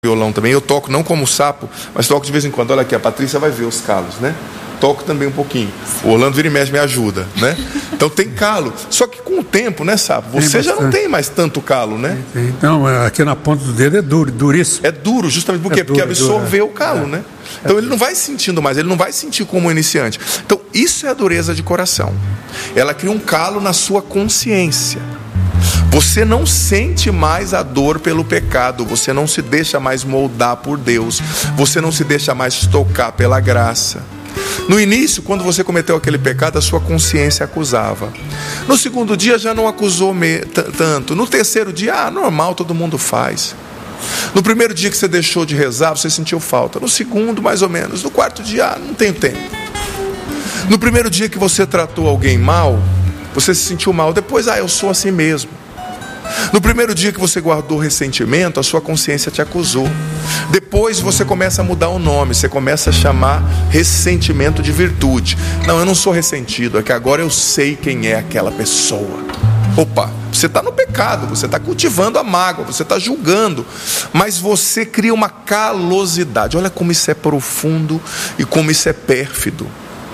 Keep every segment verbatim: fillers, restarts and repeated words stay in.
violão também. Eu toco não como sapo, mas toco de vez em quando. Olha aqui, a Patrícia vai ver os calos, né? Toco também um pouquinho. O Orlando vira e mexe, me ajuda, né? Então tem calo. Só que com o tempo, né, sapo? Você já não tem mais tanto calo, né? Então, aqui na ponta do dedo é duro, duríssimo. É duro, justamente por quê? É duro, porque absorveu é. o calo, é. né? Então ele não vai sentindo mais, ele não vai sentir como iniciante. Então isso é a dureza de coração. Ela cria um calo na sua consciência. Você não sente mais a dor pelo pecado, você não se deixa mais moldar por Deus, você não se deixa mais tocar pela graça. No início, quando você cometeu aquele pecado, a sua consciência acusava. No segundo dia já não acusou me, t- tanto. No terceiro dia, ah, normal, todo mundo faz. No primeiro dia que você deixou de rezar, você sentiu falta. No segundo, mais ou menos. No quarto dia, ah, não tenho tempo. No primeiro dia que você tratou alguém mal, você se sentiu mal. Depois, ah, eu sou assim mesmo. No primeiro dia que você guardou ressentimento, a sua consciência te acusou. Depois você começa a mudar o nome, você começa a chamar ressentimento de virtude. Não, eu não sou ressentido, é que agora eu sei quem é aquela pessoa. Opa, você está no pecado, você está cultivando a mágoa, você está julgando, mas você cria uma calosidade. Olha como isso é profundo e como isso é pérfido.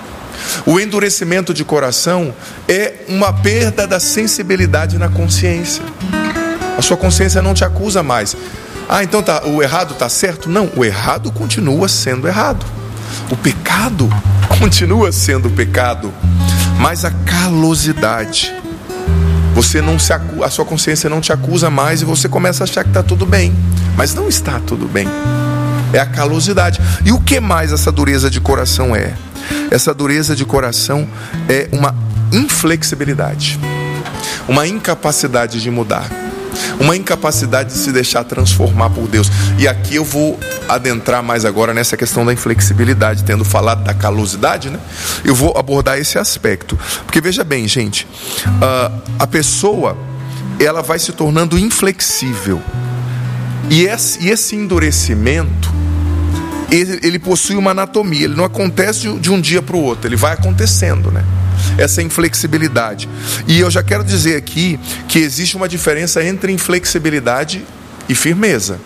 O endurecimento de coração é uma perda da sensibilidade na consciência. A sua consciência não te acusa mais. Ah, então tá, o errado está certo? Não, o errado continua sendo errado. O pecado continua sendo pecado. Mas a calosidade, você não se acu... a sua consciência não te acusa mais e você começa a achar que está tudo bem. Mas não está tudo bem. É a calosidade. E o que mais essa dureza de coração é? Essa dureza de coração é uma inflexibilidade, uma incapacidade de mudar, uma incapacidade de se deixar transformar por Deus. E aqui eu vou adentrar mais agora nessa questão da inflexibilidade, tendo falado da calosidade, né? Eu vou abordar esse aspecto, porque veja bem, gente, uh, a pessoa, ela vai se tornando inflexível, e esse, e esse endurecimento, Ele, ele possui uma anatomia, ele não acontece de, de um dia para o outro, ele vai acontecendo, né? Essa inflexibilidade. E eu já quero dizer aqui que existe uma diferença entre inflexibilidade e firmeza,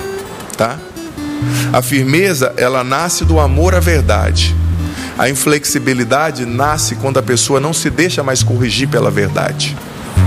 tá? A firmeza, ela nasce do amor à verdade. A inflexibilidade nasce quando a pessoa não se deixa mais corrigir pela verdade.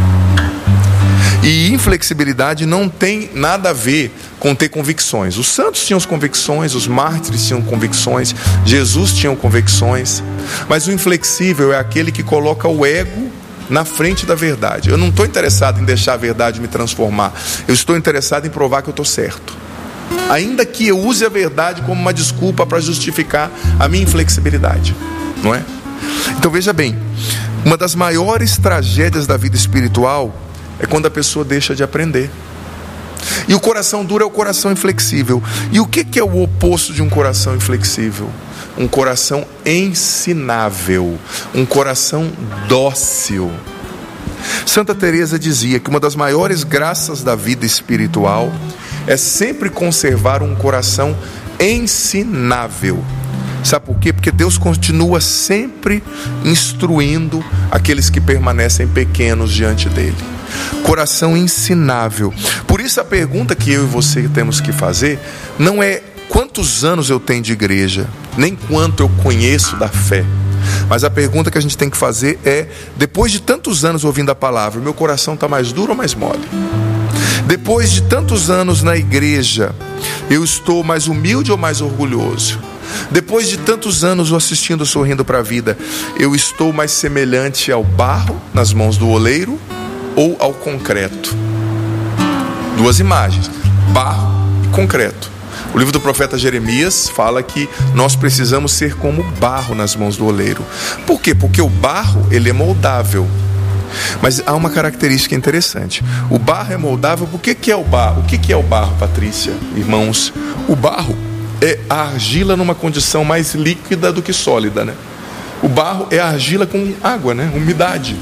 E inflexibilidade não tem nada a ver com ter convicções. Os santos tinham convicções, os mártires tinham convicções, Jesus tinha convicções. Mas o inflexível é aquele que coloca o ego na frente da verdade. Eu não estou interessado em deixar a verdade me transformar. Eu estou interessado em provar que eu estou certo. Ainda que eu use a verdade como uma desculpa para justificar a minha inflexibilidade. Não é? Então veja bem, uma das maiores tragédias da vida espiritual é quando a pessoa deixa de aprender. E o coração duro é o coração inflexível. E o que é o oposto de um coração inflexível? Um coração ensinável, um coração dócil. Santa Teresa dizia que uma das maiores graças da vida espiritual é sempre conservar um coração ensinável. Sabe por quê? Porque Deus continua sempre instruindo aqueles que permanecem pequenos diante dele. Coração ensinável. Por isso a pergunta que eu e você temos que fazer não é quantos anos eu tenho de igreja, nem quanto eu conheço da fé. Mas a pergunta que a gente tem que fazer é: depois de tantos anos ouvindo a palavra, meu coração está mais duro ou mais mole? Depois de tantos anos na igreja, eu estou mais humilde ou mais orgulhoso? Depois de tantos anos assistindo Sorrindo para a Vida, eu estou mais semelhante ao barro nas mãos do oleiro ou ao concreto? Duas imagens, barro e concreto. O livro do profeta Jeremias fala que nós precisamos ser como barro nas mãos do oleiro. Por quê? Porque o barro, ele é moldável. Mas há uma característica interessante. O barro é moldável. Por que que é o barro? O que que é o barro, Patrícia, irmãos? O barro é a argila numa condição mais líquida do que sólida, né? O barro é a argila com água, né? Umidade.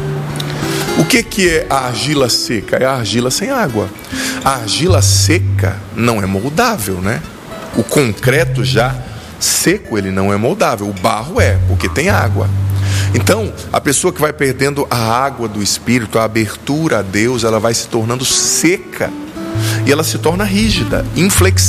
O que que é a argila seca? É a argila sem água. A argila seca não é moldável, né? O concreto já seco, ele não é moldável. O barro é, porque tem água. Então, a pessoa que vai perdendo a água do Espírito, a abertura a Deus, ela vai se tornando seca. e ela se torna rígida, inflexível.